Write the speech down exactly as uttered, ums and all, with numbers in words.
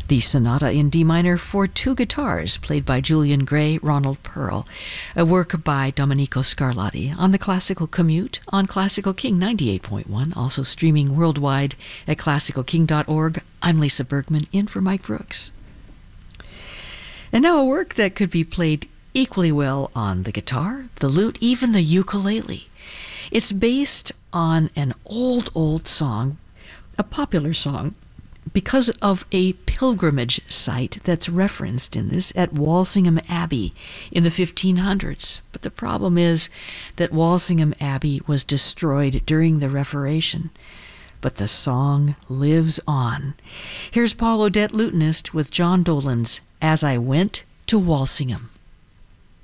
The Sonata in D minor for two guitars, played by Julian Gray, Ronald Pearl, a work by Domenico Scarlatti on the Classical Commute on Classical King ninety-eight point one, also streaming worldwide at classical king dot org. I'm Lisa Bergman, in for Mike Brooks. And now a work that could be played equally well on the guitar, the lute, even the ukulele. It's based on an old, old song, a popular song, because of a pilgrimage site that's referenced in this at Walsingham Abbey in the fifteen hundreds. But the problem is that Walsingham Abbey was destroyed during the Reformation. But the song lives on. Here's Paul Odette, lutenist, with John Dolan's As I Went to Walsingham.